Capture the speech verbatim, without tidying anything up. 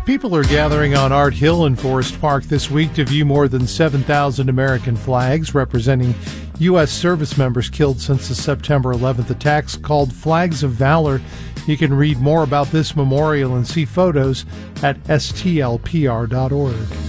People are gathering on Art Hill in Forest Park this week to view more than seven thousand American flags representing U S service members killed since the September eleventh attacks called Flags of Valor. You can read more about this memorial and see photos at S T L P R dot org.